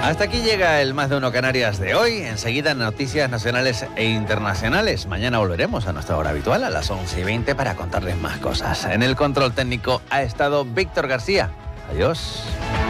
Hasta aquí llega el Más de Uno Canarias de hoy. Enseguida noticias nacionales e internacionales. Mañana volveremos a nuestra hora habitual a las 11:20 para contarles más cosas. En el control técnico ha estado Víctor García. Adiós.